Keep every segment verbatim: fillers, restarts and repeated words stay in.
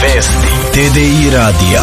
Vesti T D I radija.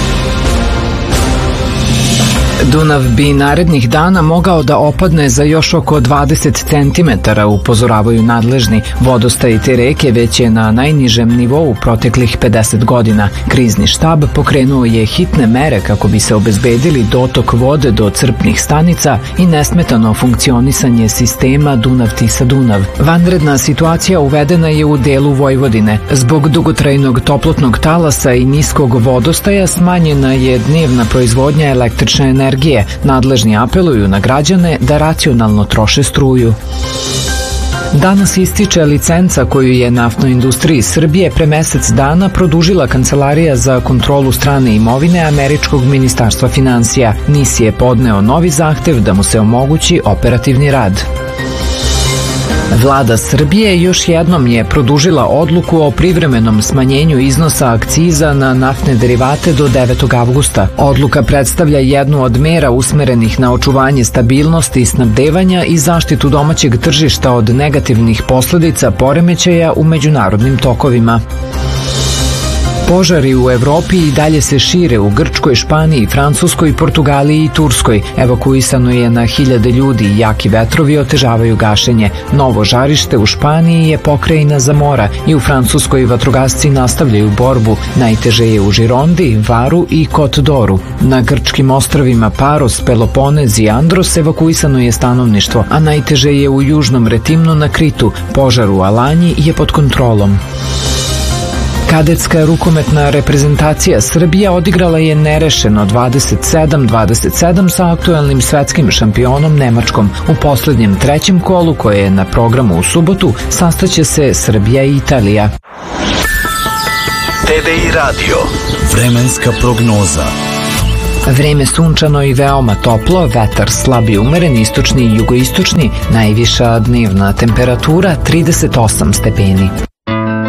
Dunav bi narednih dana mogao da opadne za još oko dvadeset centimetara, upozoravaju nadležni. Vodostaj te reke već je na najnižem nivou proteklih pedeset godina. Krizni štab pokrenuo je hitne mere kako bi se obezbedili dotok vode do crpnih stanica i nesmetano funkcionisanje sistema Dunav-Tisa-Dunav. Vanredna situacija uvedena je u delu Vojvodine. Zbog dugotrajnog toplotnog talasa i niskog vodostaja smanjena je dnevna proizvodnja električne energije. Nadležni apeluju na građane da racionalno troše struju. Danas ističe licenca koju je Naftnoj industriji Srbije pre mesec dana produžila Kancelarija za kontrolu strane imovine Američkog ministarstva finansija. N I S je podneo novi zahtev da mu se omogući operativni rad. Vlada Srbije još jednom je produžila odluku o privremenom smanjenju iznosa akciza na naftne derivate do devetog avgusta. Odluka predstavlja jednu od mera usmerenih na očuvanje stabilnosti i snabdevanja i zaštitu domaćeg tržišta od negativnih posledica poremećaja u međunarodnim tokovima. Požari u Evropi i dalje se šire u Grčkoj, Španiji, Francuskoj, Portugaliji i Turskoj. Evakuisano je na hiljade ljudi i jaki vetrovi otežavaju gašenje. Novo žarište u Španiji je pokrajina Zamora i u Francuskoj vatrogasci nastavljaju borbu. Najteže je u Žirondi, Varu i Kot-Doru. Na grčkim ostrvima Paros, Peloponez i Andros evakuisano je stanovništvo, a najteže je u južnom Retimnu na Kritu. Požar u Alanji je pod kontrolom. Kadetska rukometna reprezentacija Srbija odigrala je nerešeno dvadeset sedam dvadeset sedam sa aktuelnim svetskim šampionom Nemačkom. U poslednjem trećem kolu, koje je na programu u subotu, sastaće se Srbija i Italija. T D I radio. Vremenska prognoza. Vreme sunčano i veoma toplo, vetar slab i umeren, istočni i jugoistočni, najviša dnevna temperatura trideset osam stepeni.